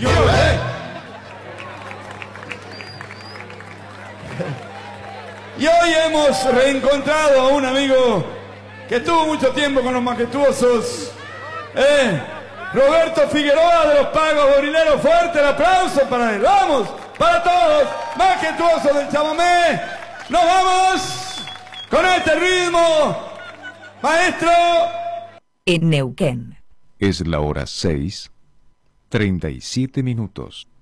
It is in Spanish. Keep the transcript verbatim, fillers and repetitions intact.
Y hoy hemos reencontrado a un amigo que estuvo mucho tiempo con los majestuosos. Eh, Roberto Figueroa de los Pagos Gorileros. Fuerte el aplauso para él. Vamos, para todos, majestuosos del chamamé. Nos vamos con este ritmo, maestro. En Neuquén. Es la hora seis, treinta y siete minutos.